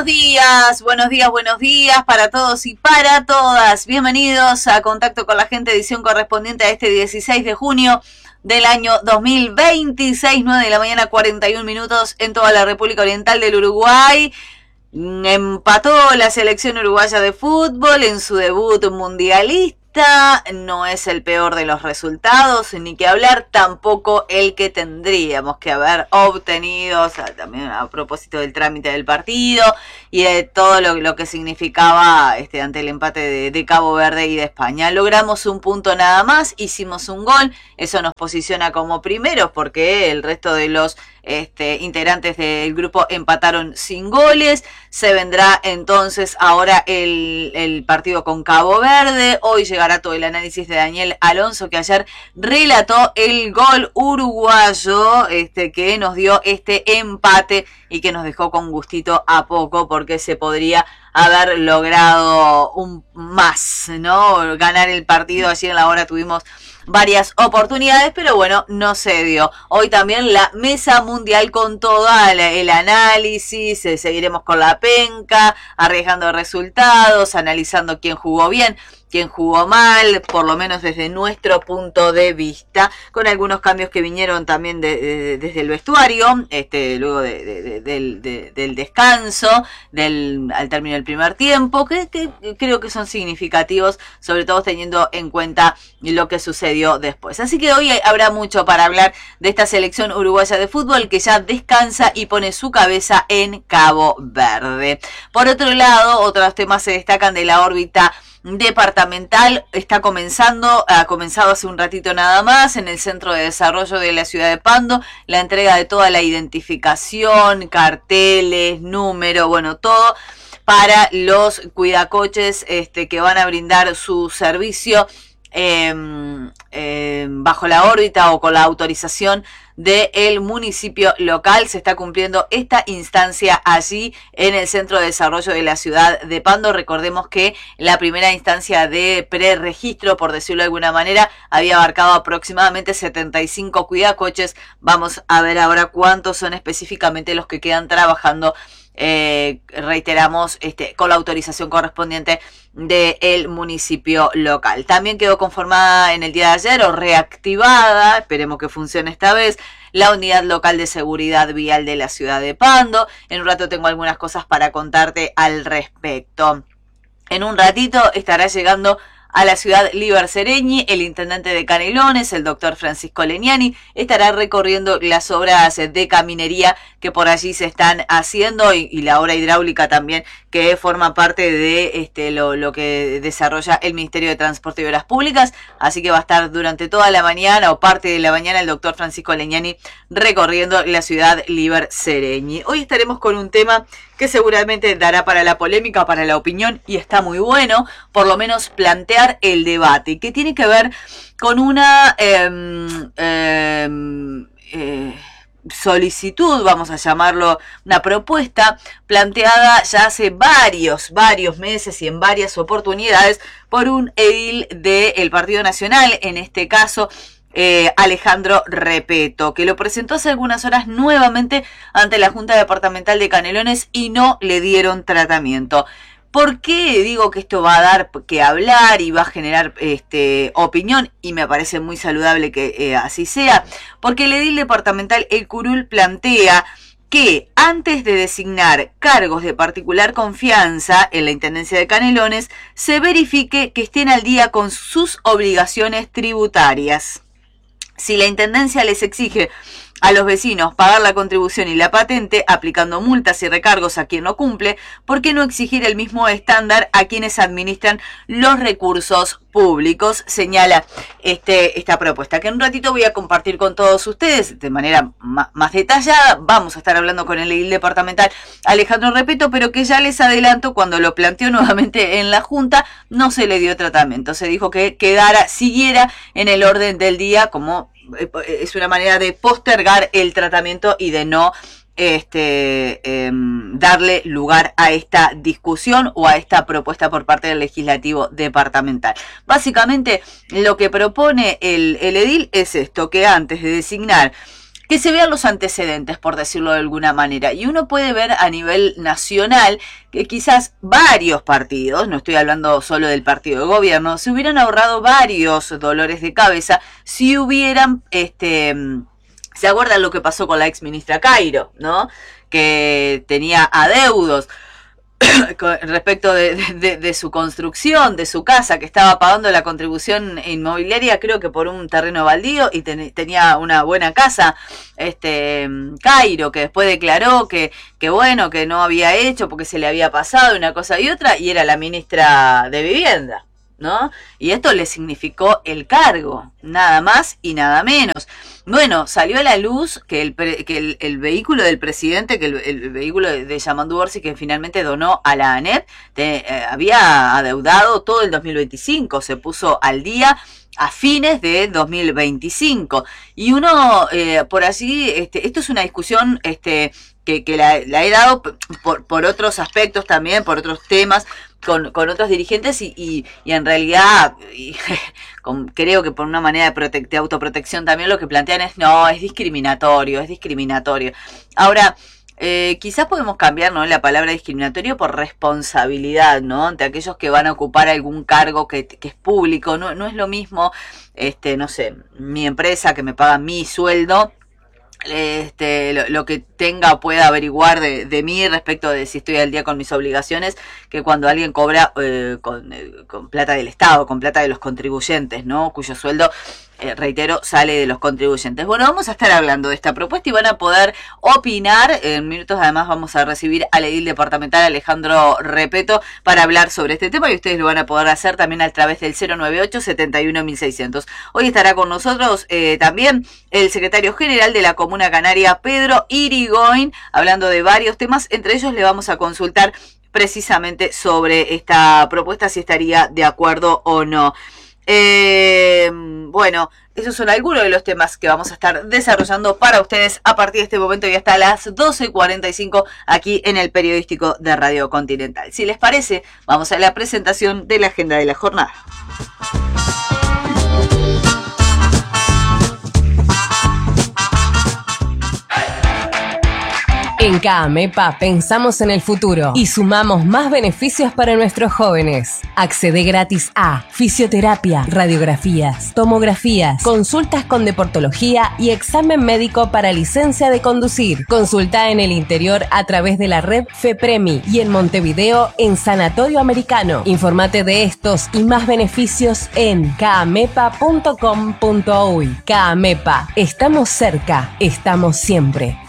buenos días para todos y para todas. Bienvenidos a Contacto con la Gente, edición correspondiente a este 16 de junio del año 2026, 9 de la mañana, 41 minutos en toda la República Oriental del Uruguay. Empató la selección uruguaya de fútbol en su debut mundialista. No es el peor de los resultados, ni que hablar, tampoco el que tendríamos que haber obtenido, o sea, también a propósito del trámite del partido y de todo lo que significaba ante el empate de Cabo Verde y de España. Logramos un punto nada más, hicimos un gol, eso nos posiciona como primeros porque el resto de los integrantes del grupo empataron sin goles. Se vendrá entonces ahora el partido con Cabo Verde. Hoy llegará todo el análisis de Daniel Alonso, que ayer relató el gol uruguayo que nos dio este empate y que nos dejó con gustito a poco, porque se podría haber logrado un más, ¿no? Ganar el partido. Allí en la hora tuvimos varias oportunidades, pero bueno, no se dio. Hoy también la mesa mundial con todo el análisis, seguiremos con la penca, arriesgando resultados, analizando quién jugó bien, quién jugó mal, por lo menos desde nuestro punto de vista, con algunos cambios que vinieron también desde el vestuario, luego del descanso, al término del primer tiempo, que creo que son significativos, sobre todo teniendo en cuenta lo que sucedió después. Así que hoy habrá mucho para hablar de esta selección uruguaya de fútbol que ya descansa y pone su cabeza en Cabo Verde. Por otro lado, otros temas se destacan de la órbita departamental. Ha comenzado hace un ratito nada más en el Centro de Desarrollo de la ciudad de Pando, la entrega de toda la identificación, carteles, número, bueno, todo para los cuidacoches que van a brindar su servicio bajo la órbita o con la autorización del municipio local. Se está cumpliendo esta instancia allí en el Centro de Desarrollo de la ciudad de Pando. Recordemos que la primera instancia de preregistro, por decirlo de alguna manera, había abarcado aproximadamente 75 cuidacoches. Vamos a ver ahora cuántos son específicamente los que quedan trabajando, reiteramos, con la autorización correspondiente del municipio local. También quedó conformada en el día de ayer, o reactivada, esperemos que funcione esta vez, la unidad local de seguridad vial de la ciudad de Pando. En un rato tengo algunas cosas para contarte al respecto. En un ratito estará llegando a la ciudad Líber Seregni, el intendente de Canelones, el doctor Francisco Legnani, estará recorriendo las obras de caminería que por allí se están haciendo y la obra hidráulica también, que forma parte de lo que desarrolla el Ministerio de Transporte y Obras Públicas. Así que va a estar durante toda la mañana o parte de la mañana el doctor Francisco Legnani recorriendo la ciudad Líber Seregni. Hoy estaremos con un tema que seguramente dará para la polémica, para la opinión, y está muy bueno, por lo menos plantear el debate, que tiene que ver con una solicitud, vamos a llamarlo, una propuesta planteada ya hace varios meses y en varias oportunidades por un edil del Partido Nacional, en este caso Alejandro Repeto, que lo presentó hace algunas horas nuevamente ante la Junta Departamental de Canelones y no le dieron tratamiento. ¿Por qué digo que esto va a dar que hablar y va a generar opinión? Y me parece muy saludable que así sea, porque el edil departamental El Curul plantea que antes de designar cargos de particular confianza en la Intendencia de Canelones, se verifique que estén al día con sus obligaciones tributarias. Si la Intendencia les exige a los vecinos pagar la contribución y la patente, aplicando multas y recargos a quien no cumple, ¿por qué no exigir el mismo estándar a quienes administran los recursos públicos? Señala esta propuesta, que en un ratito voy a compartir con todos ustedes de manera más detallada. Vamos a estar hablando con el edil departamental Alejandro Repeto, pero que ya les adelanto, cuando lo planteó nuevamente en la Junta, no se le dio tratamiento. Se dijo que siguiera en el orden del día, como es una manera de postergar el tratamiento y de no darle lugar a esta discusión o a esta propuesta por parte del legislativo departamental. Básicamente lo que propone el edil es esto, que antes de designar que se vean los antecedentes, por decirlo de alguna manera. Y uno puede ver a nivel nacional que quizás varios partidos, no estoy hablando solo del partido de gobierno, se hubieran ahorrado varios dolores de cabeza si hubieran, ¿se acuerdan lo que pasó con la ex ministra Cairo, no? Que tenía adeudos respecto de su construcción, de su casa, que estaba pagando la contribución inmobiliaria, creo que por un terreno baldío, y tenía una buena casa, Cairo, que después declaró que bueno, que no había hecho porque se le había pasado una cosa y otra, y era la ministra de Vivienda, ¿no? Y esto le significó el cargo, nada más y nada menos. Bueno, salió a la luz que el vehículo del presidente, que el vehículo de Yamandu Orsi, que finalmente donó a la ANEP, había adeudado todo el 2025, se puso al día a fines de 2025. Y uno, por allí, esto es una discusión que la he dado por otros aspectos también, por otros temas, con otros dirigentes y en realidad creo que por una manera de autoprotección también lo que plantean es es discriminatorio. Ahora, quizás podemos cambiar, ¿no?, la palabra discriminatorio por responsabilidad, ¿no?, ante aquellos que van a ocupar algún cargo que es público. No es lo mismo, no sé, mi empresa que me paga mi sueldo, lo que tenga o pueda averiguar de mí respecto de si estoy al día con mis obligaciones, que cuando alguien cobra con plata del Estado, con plata de los contribuyentes, ¿no?, cuyo sueldo, reitero, sale de los contribuyentes. Bueno, vamos a estar hablando de esta propuesta y van a poder opinar. En minutos además vamos a recibir al edil departamental Alejandro Repeto para hablar sobre este tema, y ustedes lo van a poder hacer también a través del 098-71-1600. Hoy estará con nosotros también el secretario general de la Comuna Canaria, Pedro Irigoyen, hablando de varios temas. Entre ellos le vamos a consultar precisamente sobre esta propuesta, si estaría de acuerdo o no. Bueno, esos son algunos de los temas que vamos a estar desarrollando para ustedes a partir de este momento y hasta las 12:45 aquí en el periodístico de Radio Continental. Si les parece, vamos a la presentación de la agenda de la jornada. En CAAMEPA pensamos en el futuro y sumamos más beneficios para nuestros jóvenes. Accede gratis a fisioterapia, radiografías, tomografías, consultas con deportología y examen médico para licencia de conducir. Consulta en el interior a través de la red FEPREMI y en Montevideo en Sanatorio Americano. Infórmate de estos y más beneficios en caamepa.com.uy. CAAMEPA, estamos cerca, estamos siempre.